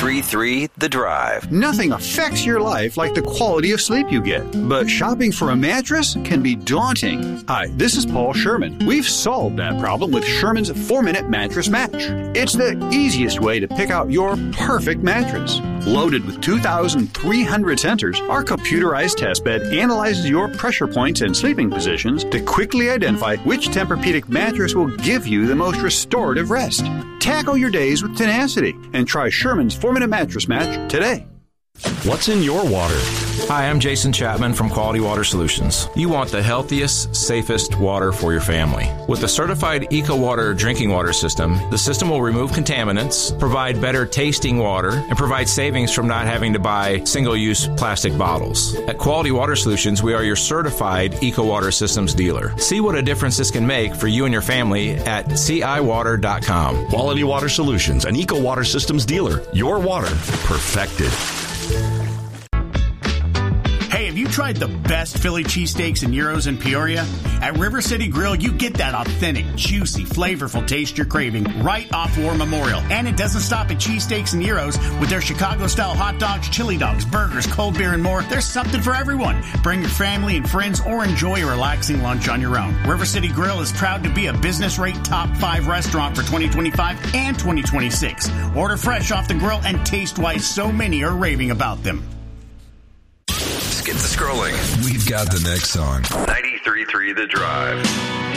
93.3 The Drive. Nothing affects your life like the quality of sleep you get. But shopping for a mattress can be daunting. Hi, this is Paul Sherman. We've solved that problem with Sherman's 4-Minute Mattress Match. It's the easiest way to pick out your perfect mattress. Loaded with 2,300 sensors, our computerized test bed analyzes your pressure points and sleeping positions to quickly identify which Tempur-Pedic mattress will give you the most restorative rest. Tackle your days with tenacity and try Sherman's 4-Minute Mattress Match today. What's in your water? Hi, I'm Jason Chapman from Quality Water Solutions. You want the healthiest, safest water for your family. With the certified EcoWater drinking water system, the system will remove contaminants, provide better tasting water, and provide savings from not having to buy single-use plastic bottles. At Quality Water Solutions, we are your certified EcoWater systems dealer. See what a difference this can make for you and your family at ciwater.com. Quality Water Solutions, an EcoWater systems dealer. Your water perfected. Have you tried the best Philly cheesesteaks and gyros in Peoria? At River City Grill, you get that authentic, juicy, flavorful taste you're craving right off War Memorial. And it doesn't stop at cheesesteaks and gyros. With their Chicago-style hot dogs, chili dogs, burgers, cold beer, and more, there's something for everyone. Bring your family and friends or enjoy a relaxing lunch on your own. River City Grill is proud to be a business-rate top 5 restaurant for 2025 and 2026. Order fresh off the grill and taste why so many are raving about them. Skip the scrolling. We've got the next song. 93.3 The Drive.